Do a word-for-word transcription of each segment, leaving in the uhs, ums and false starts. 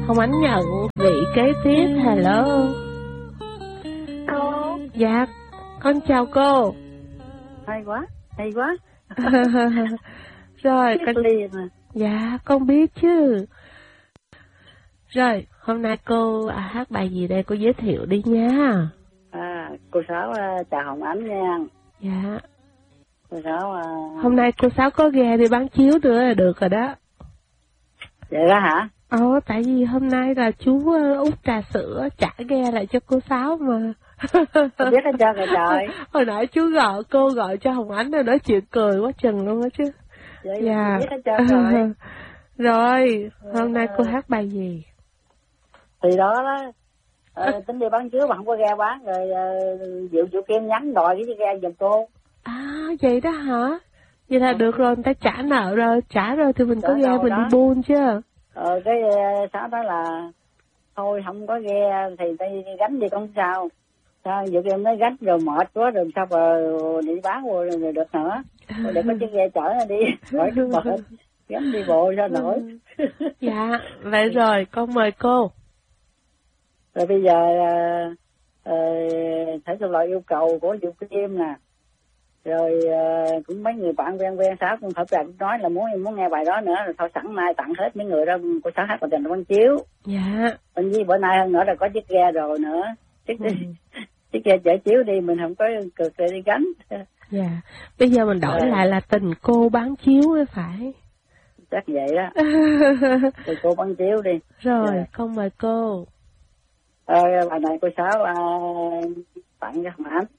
Hồng Ánh nhận vị kế tiếp. Hello. Alo. Dạ, con chào cô. Hay quá, hay quá. Rồi, biết con... liền à. Dạ, con biết chứ. Rồi, hôm nay cô à, hát bài gì đây, cô giới thiệu đi nha. À, cô Sáu uh, chào Hồng Ánh nha. Dạ. Cô Sáu... Uh... Hôm nay cô Sáu có ghe đi bán chiếu nữa là được rồi đó. Vậy đó hả? Ồ, tại vì hôm nay là chú uh, út trà sữa trả ghe lại cho cô Sáu mà. Không biết hết trơn rồi trời. Hồi nãy chú gọi, cô gọi cho Hồng Ánh rồi nói chuyện cười quá chừng luôn á chứ. Vậy Dạ. biết hết trơn rồi. Rồi, hôm nay cô hát bài gì? Thì đó đó. Ờ, tính đi bán chiếu mà không có ghe bán rồi uh, Diệu Diệu Kim nhắn đòi cái ghe giùm cô. À, vậy đó hả? Vậy là ừ. được rồi, người ta trả nợ rồi, trả rồi thì mình trả có ghe mình đó. đi buôn chứ. Ờ, cái uh, Sáu đó là thôi không có ghe thì đi gánh đi không sao. Sao Diệu Kim nói gánh rồi mệt quá rồi sao mà đi bán rồi, rồi được nữa. Rồi để có chiếc ghe chở đi, khỏi cái mệt. Gánh đi bộ sao nổi. Dạ, vậy rồi, con mời cô. Rồi bây giờ uh, uh, thể thuộc loại yêu cầu của Diệu Kim nè. Rồi uh, cũng mấy người bạn quen quen Sáu cũng thật ra cũng nói là muốn muốn nghe bài đó nữa. Rồi thôi sẵn nay tặng hết mấy người đó của Sáu hát vào trình bán chiếu. Dạ. Bên với bữa nay hơn nữa là có chiếc ghe rồi nữa. Chiếc, ừ. chiếc ghe chở chiếu đi mình không có cực để đi gánh. Dạ. Bây giờ mình đổi rồi. Lại là tình cô bán chiếu mới phải. Chắc vậy đó. Rồi cô bán chiếu đi. Rồi, dạ. Con mời cô. Ờ, bài này cô Sáu à, tặng cho Hồng Ánh.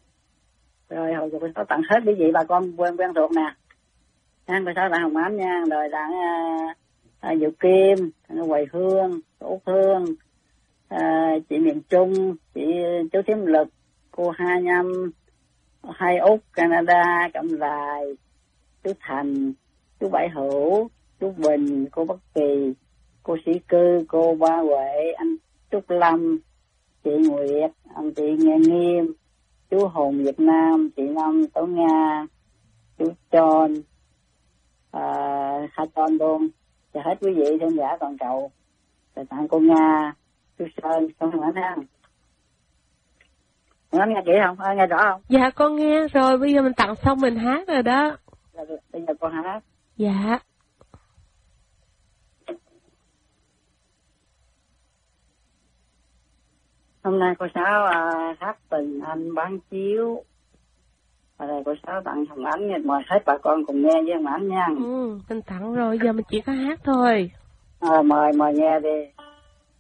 Rồi hồi cô Sáu tặng hết quý vị bà con quen quen thuộc nè. Cô Sáu tặng Hồng Ánh nha. Rồi tặng à, Diệu Kim, tặng Hoài Hương, Út Hương, à, chị Miền Trung, chị chú Thiếm Lực, cô Hai Nhâm, hai Út Canada, Cẩm Lài, chú Thành, chú Bảy Hữu, chú Bình, cô Bất Kỳ, cô Sĩ Cư, cô Ba Huệ, anh Trúc Lâm, chị Nguyệt, anh chị Nghe Nghiêm, chú Hùng Việt Nam, chị Năm Tố Nga, chú Tròn, à, hai Tròn luôn, và hết quý vị thân giả toàn cầu. Rồi tặng cô Nga, chú Sơn, con Hồng Ánh ha. Hồng Ánh nghe kỹ không? À, nghe rõ không? Dạ con nghe rồi, bây giờ mình tặng xong mình hát rồi đó. Rồi, bây giờ con hát. Dạ. Hôm nay cô Sáu à, hát Tình Anh bán chiếu. Ở đây cô Sáu tặng Hồng Ánh, mời hết bà con cùng nghe với Hồng Ánh nha. Ừ, mình tặng rồi, giờ mình chỉ có hát thôi. À, mời mời nghe đi.